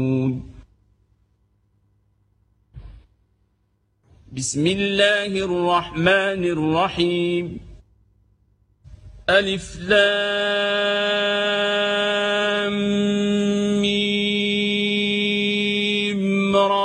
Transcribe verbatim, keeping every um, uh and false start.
بسم الله الرحمن الرحيم ألف لام ميم را